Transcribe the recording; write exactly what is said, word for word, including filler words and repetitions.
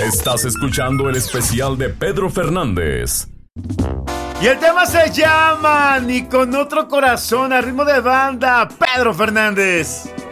Estás escuchando el especial de Pedro Fernández. Y el tema se llama Ni con otro corazón, a ritmo de banda, Pedro Fernández.